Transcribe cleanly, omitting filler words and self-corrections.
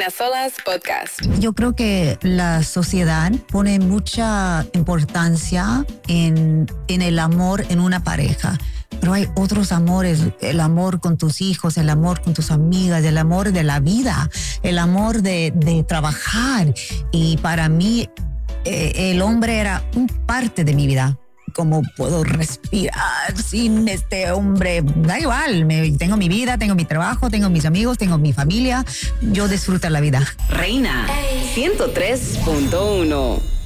en A Solas Podcast. Yo creo que la sociedad pone mucha importancia en el amor en una pareja. Pero hay otros amores, el amor con tus hijos, el amor con tus amigas, el amor de la vida, el amor de trabajar. Y para mí, el hombre era un parte de mi vida. ¿Cómo puedo respirar sin este hombre? Da igual, tengo mi vida, tengo mi trabajo, tengo mis amigos, tengo mi familia. Yo disfruto la vida. Reina 103.1